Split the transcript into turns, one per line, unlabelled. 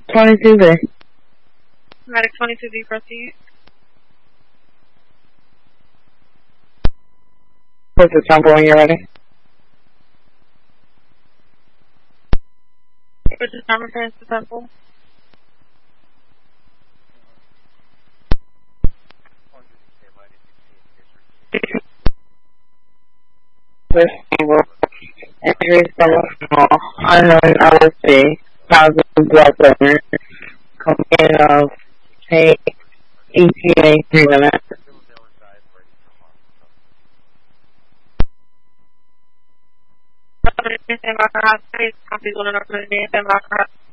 22B.
Medic 22B, proceed.
What's the sample when you're ready?
What's the time reference to sample?
This sample, injuries from unknown LSD, thousand blood pressure, complaint of pain, ETA 3 minutes.
Stand by for hospital. Please go to the